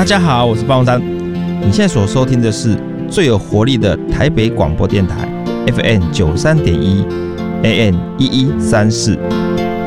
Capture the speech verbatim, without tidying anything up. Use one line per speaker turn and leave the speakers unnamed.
大家好，我是方山。你现在所收听的是最有活力的台北广播电台 F M 九三点一 A M 一一三四。